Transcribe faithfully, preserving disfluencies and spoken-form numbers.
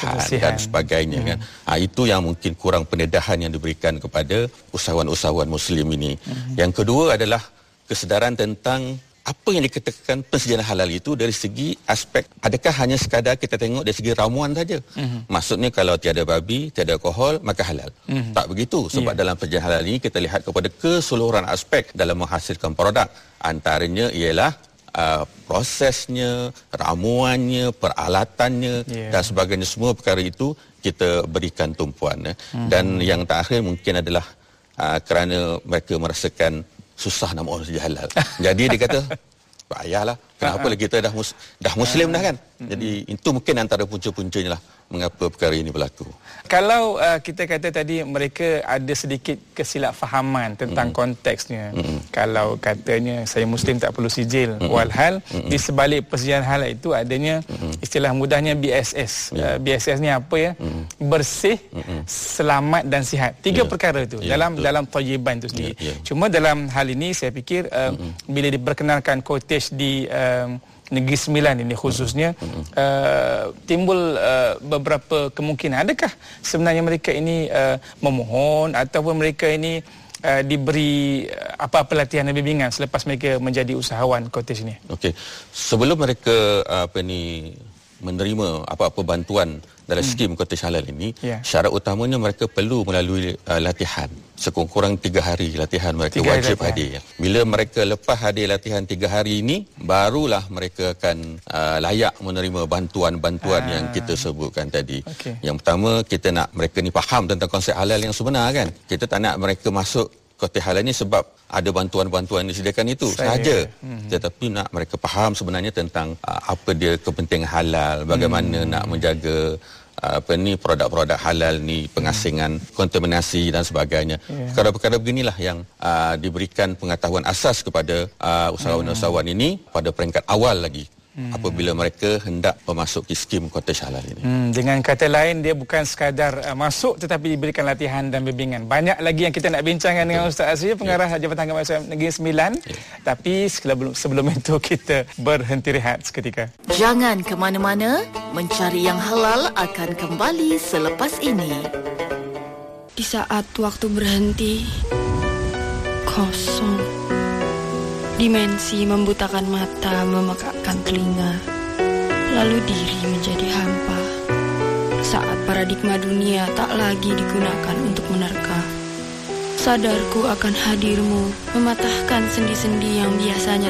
kebersihan, kebersihan. dan sebagainya hmm. kan. Ha, itu yang mungkin kurang pendedahan yang diberikan kepada usahawan-usahawan Muslim ini. Hmm. Yang kedua adalah kesedaran tentang apa yang dikatakan persediaan halal itu dari segi aspek, adakah hanya sekadar kita tengok dari segi ramuan saja. Mm-hmm. Maksudnya kalau tiada babi, tiada alkohol, maka halal. Mm-hmm. Tak begitu. Sebab yeah. dalam persediaan halal ini kita lihat kepada keseluruhan aspek dalam menghasilkan produk. Antaranya ialah uh, prosesnya, ramuannya, peralatannya yeah. dan sebagainya. Semua perkara itu kita berikan tumpuan. Mm-hmm. Dan yang terakhir mungkin adalah uh, kerana mereka merasakan susah nak makan saja halal. Jadi dia kata, payahlah. Kenapa lah kita dah mus, dah Muslim dah kan? Jadi itu mungkin antara punca-puncanya lah mengapa perkara ini berlaku. Kalau uh, kita kata tadi mereka ada sedikit kesilapfahaman tentang mm. konteksnya. Mm. Kalau katanya saya Muslim tak perlu sijil. Mm. Walhal mm. di sebalik persediaan halal itu adanya mm. istilah mudahnya B S S. Yeah. Uh, B S S ni apa ya? Mm. Bersih, mm. selamat dan sihat. Tiga yeah. perkara itu yeah, dalam betul. dalam thayyiban itu sendiri. Yeah, yeah. Cuma dalam hal ini saya fikir uh, mm. bila diperkenalkan cottage di uh, Negeri Sembilan ini khususnya mm-hmm. uh, timbul uh, beberapa kemungkinan. Adakah sebenarnya mereka ini uh, memohon ataupun mereka ini uh, diberi uh, apa-apa latihan dan bimbingan selepas mereka menjadi usahawan cottage ini? Okey. Sebelum mereka uh, apa ni menerima apa-apa bantuan dalam hmm. skim cottage halal ini, yeah. syarat utamanya mereka perlu melalui uh, latihan. Sekurang-kurang tiga hari latihan mereka tiga wajib hadir. Bila mereka lepas hadir latihan tiga hari ini, barulah mereka akan uh, layak menerima bantuan-bantuan ah. yang kita sebutkan tadi. Okay. Yang pertama, kita nak mereka ni faham tentang konsep halal yang sebenar kan. Kita tak nak mereka masuk cottage halal ini sebab ada bantuan-bantuan yang disediakan itu Saya. sahaja. Hmm. Tetapi nak mereka faham sebenarnya tentang uh, apa dia kepentingan halal, bagaimana hmm. nak menjaga uh, apa ni produk-produk halal ni, pengasingan, hmm. kontaminasi dan sebagainya. Yeah. Perkara-perkara beginilah yang uh, diberikan pengetahuan asas kepada uh, usahawan-usahawan hmm. ini pada peringkat awal lagi. Hmm. Apabila mereka hendak memasuki skim cottage halal ini. Hmm, dengan kata lain, dia bukan sekadar uh, masuk tetapi diberikan latihan dan bimbingan. Banyak lagi yang kita nak bincangkan dengan Ustaz Azri, pengarah yeah. Jabatan Agama Negeri Sembilan. Yeah. Tapi sebelum, sebelum itu kita berhenti rehat seketika. Jangan ke mana-mana, mencari yang halal akan kembali selepas ini. Di saat waktu berhenti, kosong. Dimensi membutakan mata, memekakkan telinga, lalu diri menjadi hampa. Saat paradigma dunia tak lagi digunakan untuk menerka, sadarku akan hadirmu, mematahkan sendi-sendi yang biasanya